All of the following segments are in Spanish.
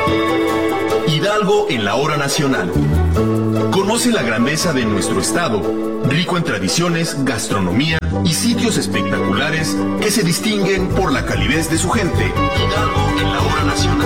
Hidalgo en la hora nacional. Conoce la grandeza de nuestro estado, rico en tradiciones, gastronomía y sitios espectaculares que se distinguen por la calidez de su gente. Hidalgo en la hora nacional.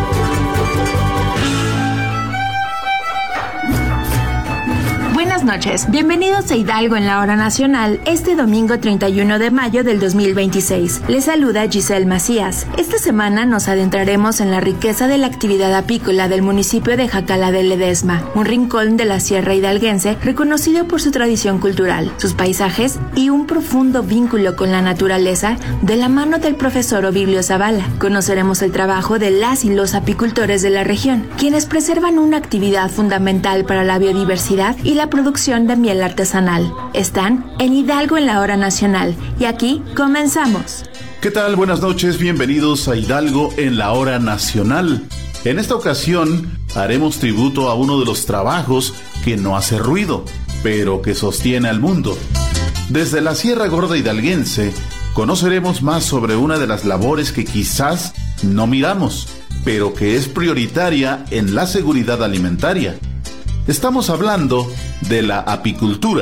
Buenas noches, bienvenidos a Hidalgo en la hora nacional, este domingo 31 de mayo del 2026. Les saluda Giselle Macías. Esta semana nos adentraremos en la riqueza de la actividad apícola del municipio de Jacala de Ledesma, un rincón de la sierra hidalguense reconocido por su tradición cultural, sus paisajes y un profundo vínculo con la naturaleza de la mano del profesor Ovidio Zavala. Conoceremos el trabajo de las y los apicultores de la región, quienes preservan una actividad fundamental para la biodiversidad y la producción de miel artesanal. Están en Hidalgo en la hora nacional y aquí comenzamos. ¿Qué tal? Buenas noches, bienvenidos a Hidalgo en la hora nacional. En esta ocasión haremos tributo a uno de los trabajos que no hace ruido, pero que sostiene al mundo. Desde la Sierra Gorda hidalguense conoceremos más sobre una de las labores que quizás no miramos, pero que es prioritaria en la seguridad alimentaria. Estamos hablando de la apicultura.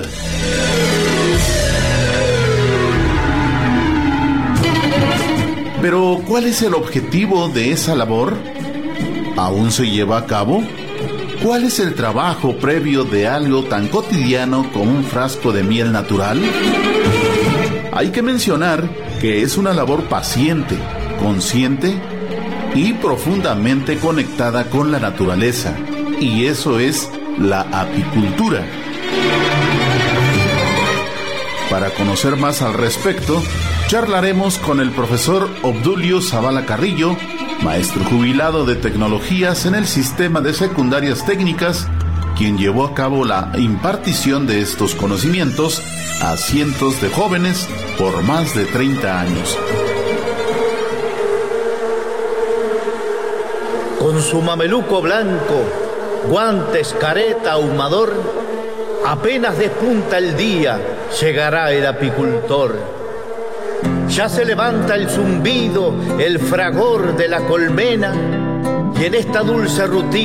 Pero, ¿cuál es el objetivo de esa labor? ¿Aún se lleva a cabo? ¿Cuál es el trabajo previo de algo tan cotidiano como un frasco de miel natural? Hay que mencionar que es una labor paciente, consciente y profundamente conectada con la naturaleza, y eso es la apicultura. Para conocer más al respecto, charlaremos con el profesor Obdulio Zavala Carrillo, maestro jubilado de tecnologías en el sistema de secundarias técnicas, quien llevó a cabo la impartición de estos conocimientos a cientos de jóvenes por más de 30 años. Con su mameluco blanco, guantes, careta, ahumador, apenas despunta el día, llegará el apicultor. Ya se levanta el zumbido, el fragor de la colmena, y en esta dulce rutina